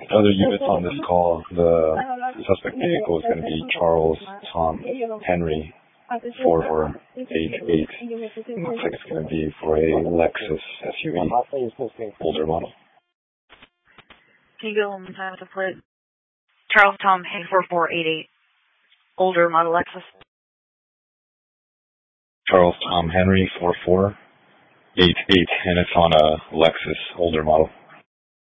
Other units on this call, the suspect vehicle is going to be Charles Tom Henry 4488. Looks like it's going to be for a Lexus SUV, older model. Can you go one more time with the plate? Charles Tom Henry 4488, older model Lexus. Charles Tom Henry 4488, and it's on a Lexus older model.